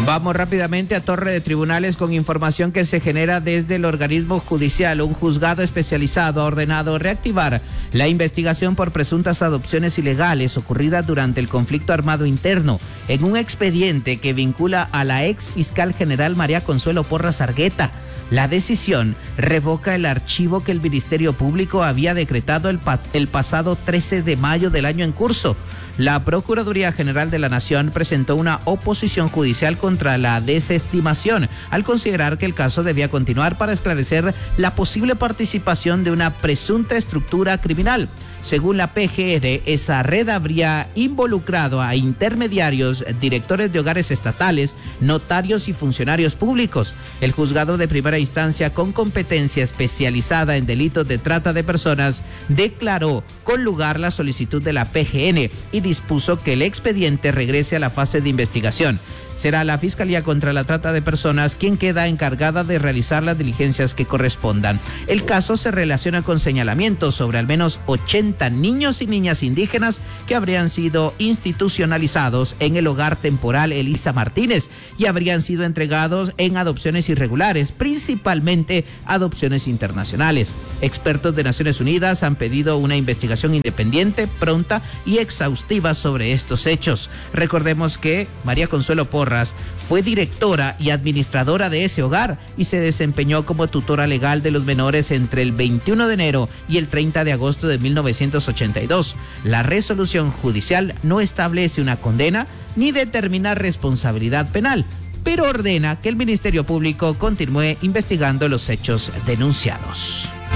Vamos rápidamente a Torre de Tribunales con información que se genera desde el organismo judicial. Un juzgado especializado ha ordenado reactivar la investigación por presuntas adopciones ilegales ocurridas durante el conflicto armado interno en un expediente que vincula a la ex fiscal general María Consuelo Porras Argueta. La decisión revoca el archivo que el Ministerio Público había decretado el pasado 13 de mayo del año en curso. La Procuraduría General de la Nación presentó una oposición judicial contra la desestimación, al considerar que el caso debía continuar para esclarecer la posible participación de una presunta estructura criminal. Según la PGR, esa red habría involucrado a intermediarios, directores de hogares estatales, notarios y funcionarios públicos. El juzgado de primera instancia, con competencia especializada en delitos de trata de personas, declaró con lugar la solicitud de la PGN y dispuso que el expediente regrese a la fase de investigación. Será la Fiscalía contra la Trata de Personas quien queda encargada de realizar las diligencias que correspondan. El caso se relaciona con señalamientos sobre al menos 80 niños y niñas indígenas que habrían sido institucionalizados en el hogar temporal Elisa Martínez y habrían sido entregados en adopciones irregulares, principalmente adopciones internacionales. Expertos de Naciones Unidas han pedido una investigación independiente, pronta y exhaustiva sobre estos hechos. Recordemos que María Consuelo Porras fue directora y administradora de ese hogar y se desempeñó como tutora legal de los menores entre el 21 de enero y el 30 de agosto de 1982. La resolución judicial no establece una condena ni determina responsabilidad penal, pero ordena que el Ministerio Público continúe investigando los hechos denunciados.